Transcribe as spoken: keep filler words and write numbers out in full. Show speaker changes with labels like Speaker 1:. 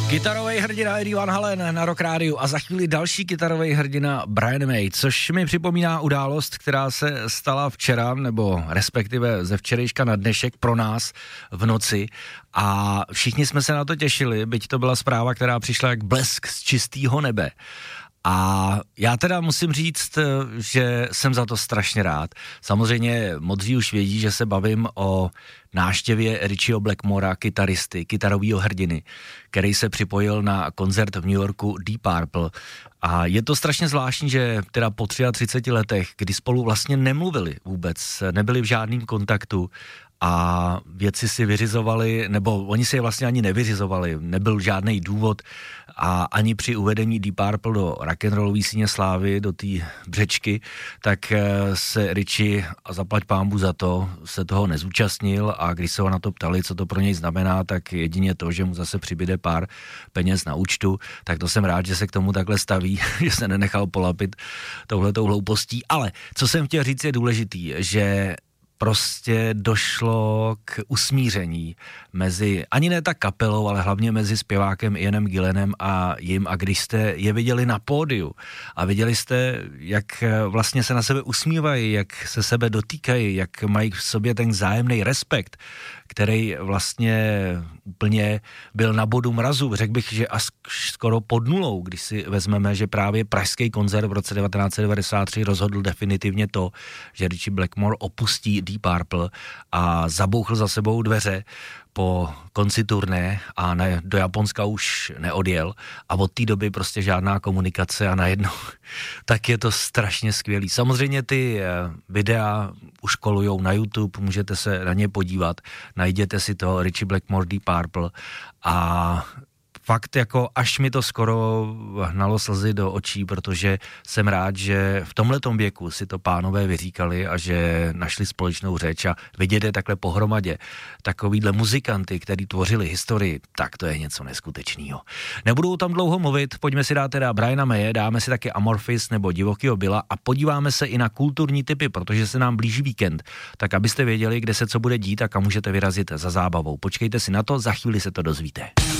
Speaker 1: Kytarový hrdina Eddie Van Halen na Rock Rádiu a za chvíli další kytarový hrdina Brian May, což mi připomíná událost, která se stala včera, nebo respektive ze včerejška na dnešek pro nás v noci a všichni jsme se na to těšili, byť to byla zpráva, která přišla jak blesk z čistého nebe. A já teda musím říct, že jsem za to strašně rád. Samozřejmě modří už vědí, že se bavím o návštěvě Richieho Blackmora, kytaristy, kytarovýho hrdiny, který se připojil na koncert v New Yorku Deep Purple. A je to strašně zvláštní, že teda po třiatřiceti třech letech, kdy spolu vlastně nemluvili vůbec, nebyli v žádném kontaktu a věci si vyřizovali, nebo oni si je vlastně ani nevyřizovali, nebyl žádný důvod a ani při uvedení Deep Purple do rock'n'rollový síně slávy, do té břečky, tak se Richie, a zaplať pánbu za to, se toho nezúčastnil a když se ho na to ptali, co to pro něj znamená, tak jedině to, že mu zase přibyde pár peněz na účtu, tak to jsem rád, že se k tomu takhle staví, že se nenechal polapit touhletou hloupostí, ale co jsem chtěl říct je důležitý, že prostě došlo k usmíření mezi, ani ne tak kapelou, ale hlavně mezi zpěvákem Ianem Gillenem a jim. A když jste je viděli na pódiu a viděli jste, jak vlastně se na sebe usmívají, jak se sebe dotýkají, jak mají v sobě ten vzájemný respekt, který vlastně úplně byl na bodu mrazu. Řekl bych, že až skoro pod nulou, když si vezmeme, že právě pražský koncert v roce devatenáct set devadesát tři rozhodl definitivně to, že Richie Blackmore opustí Deep Purple a zabouchl za sebou dveře po konci turné a ne, do Japonska už neodjel a od té doby prostě žádná komunikace a najednou tak je to strašně skvělý. Samozřejmě ty videa už kolujou na YouTube, můžete se na ně podívat, najděte si to Richie Blackmore Deep Purple a fakt jako až mi to skoro hnalo slzy do očí, protože jsem rád, že v tomhletom věku si to pánové vyříkali a že našli společnou řeč a vidět je takhle pohromadě. Takovýhle muzikanty, který tvořili historii, tak to je něco neskutečného. Nebudu tam dlouho mluvit, pojďme si dát teda Briana Maye, dáme si taky Amorphis nebo Divokýho Billa a podíváme se i na kulturní typy, protože se nám blíží víkend, tak abyste věděli, kde se co bude dít a kam můžete vyrazit za zábavou. Počkejte si na to, za chvíli se to dozvíte.